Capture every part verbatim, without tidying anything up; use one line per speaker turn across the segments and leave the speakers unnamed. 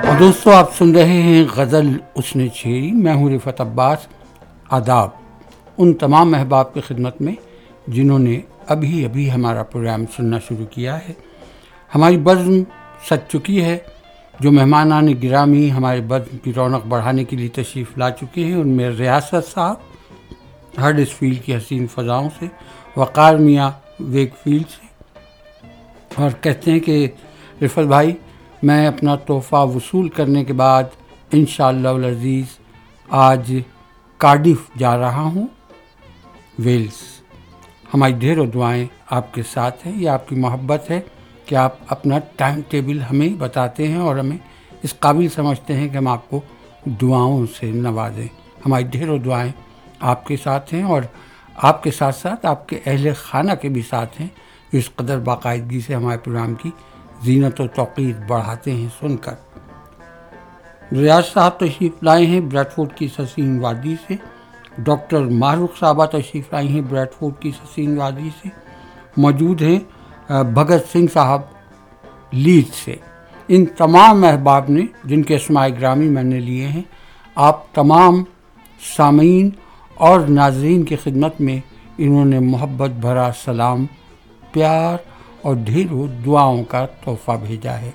اور دوستو آپ سن رہے ہیں غزل حسن چھیری. میں ہوں رفعت عباس. آداب ان تمام احباب کی خدمت میں جنہوں نے ابھی ابھی ہمارا پروگرام سننا شروع کیا ہے. ہماری بزم سج چکی ہے. جو مہمانان گرامی ہمارے بزم کی رونق بڑھانے کے لیے تشریف لا چکے ہیں ان میں ریاست صاحب ہرڈ فیلڈ کی حسین فضاؤں سے، وقار میاں ویک فیلڈ سے، اور کہتے ہیں کہ رفعت بھائی میں اپنا تحفہ وصول کرنے کے بعد انشاءاللہ العزیز آج کارڈف جا رہا ہوں، ویلز. ہماری ڈھیروں دعائیں آپ کے ساتھ ہیں. یہ آپ کی محبت ہے کہ آپ اپنا ٹائم ٹیبل ہمیں بتاتے ہیں اور ہمیں اس قابل سمجھتے ہیں کہ ہم آپ کو دعاؤں سے نوازیں. ہماری ڈھیروں دعائیں آپ کے ساتھ ہیں اور آپ کے ساتھ ساتھ آپ کے اہل خانہ کے بھی ساتھ ہیں جو اس قدر باقاعدگی سے ہمارے پروگرام کی زینت و توقیر بڑھاتے ہیں سن کر. ریاض صاحب تشریف لائے ہیں بریڈ فورڈ کی حسین وادی سے. ڈاکٹر ماہرخ صاحبہ تشریف لائی ہیں بریڈ فورڈ کی حسین وادی سے. موجود ہیں بھگت سنگھ صاحب لیڈ سے. ان تمام احباب نے جن کے اسماء گرامی میں نے لیے ہیں، آپ تمام سامعین اور ناظرین کی خدمت میں انہوں نے محبت بھرا سلام، پیار اور ڈھیروں دعاؤں کا تحفہ بھیجا ہے.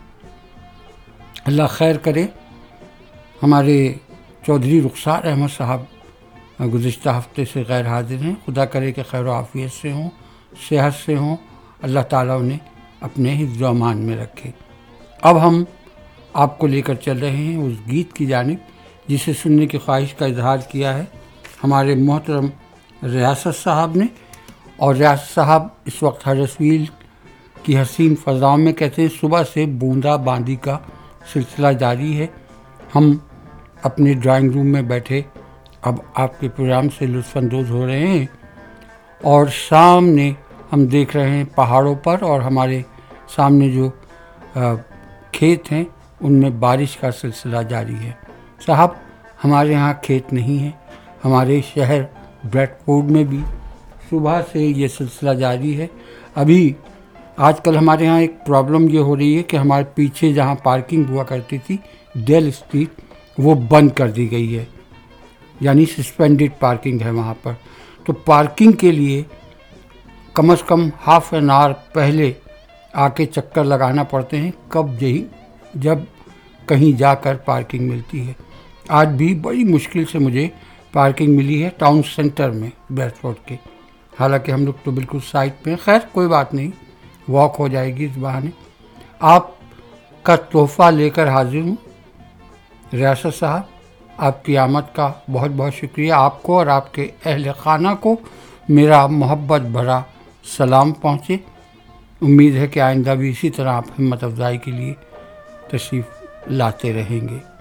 اللہ خیر کرے. ہمارے چودھری رخسار احمد صاحب گزشتہ ہفتے سے غیر حاضر ہیں. خدا کرے کہ خیر و عافیت سے ہوں، صحت سے ہوں. اللہ تعالیٰ انہیں اپنے حفظ و امان میں رکھے. اب ہم آپ کو لے کر چل رہے ہیں اس گیت کی جانب جسے سننے کی خواہش کا اظہار کیا ہے ہمارے محترم ریاست صاحب نے. اور ریاست صاحب اس وقت ہڈرسفیلڈ کی حسین فضاؤں میں کہتے ہیں صبح سے بوندا باندی کا سلسلہ جاری ہے. ہم اپنے ڈرائنگ روم میں بیٹھے اب آپ کے پروگرام سے لطف اندوز ہو رہے ہیں اور سامنے ہم دیکھ رہے ہیں پہاڑوں پر اور ہمارے سامنے جو کھیت ہیں ان میں بارش کا سلسلہ جاری ہے. صاحب ہمارے ہاں کھیت نہیں ہے. ہمارے شہر بریڈ فورڈ میں بھی صبح سے یہ سلسلہ جاری ہے. ابھی آج کل ہمارے ہاں ایک پرابلم یہ ہو رہی ہے کہ ہمارے پیچھے جہاں پارکنگ ہوا کرتی تھی ڈیل اسٹریٹ وہ بند کر دی گئی ہے، یعنی سسپینڈڈ پارکنگ ہے وہاں پر. تو پارکنگ کے لیے کم از کم ہاف این آور پہلے آ کے چکر لگانا پڑتے ہیں کب یہی جب کہیں جا کر پارکنگ ملتی ہے. آج بھی بڑی مشکل سے مجھے پارکنگ ملی ہے ٹاؤن سینٹر میں بریڈ فورڈ کے. حالانکہ ہم لوگ تو بالکل سائٹ پہ. خیر کوئی بات نہیں، واک ہو جائے گی اس بہانے. آپ کا تحفہ لے کر حاضر ہوں ریاست صاحب. آپ کی آمد کا بہت بہت شکریہ. آپ کو اور آپ کے اہل خانہ کو میرا محبت بھرا سلام پہنچے. امید ہے کہ آئندہ بھی اسی طرح آپ ہمت افزائی کے لیے تشریف لاتے رہیں گے.